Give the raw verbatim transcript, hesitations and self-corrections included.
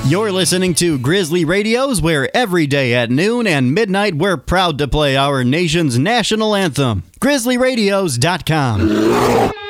You're listening to Grizzly Radios, where every day at noon and midnight we're proud to play our nation's national anthem. grizzly radios dot com